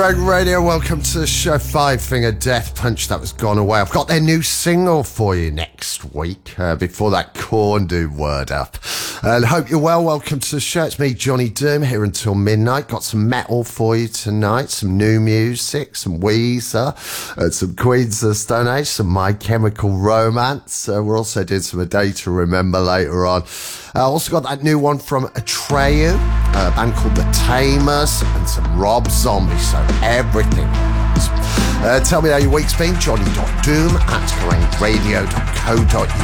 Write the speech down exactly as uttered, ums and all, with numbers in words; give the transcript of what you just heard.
Radio, welcome to the show. Five Finger Death Punch, that was Gone Away. I've got their new single for you next week, uh, before that Korn do Word Up. And hope you're well. Welcome to the show. It's me, Johnny Doom, here until midnight. Got some metal for you tonight, some new music, some Weezer, uh, some Queens of the Stone Age, some My Chemical Romance. Uh, we're also doing some A Day to Remember later on. I uh, also got that new one from Atreyu, a band called The Tamers, and some Rob Zombie, so everything. Uh, tell me how your week's been, johnny dot doom at radio dot co dot uk.